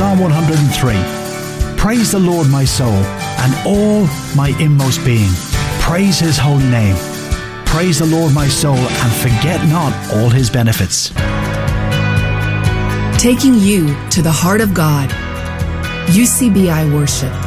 Psalm 103. Praise the Lord, my soul, and all my inmost being. Praise his holy name. Praise the Lord, my soul, and forget not all his benefits. Taking you to the heart of God. UCBI Worship.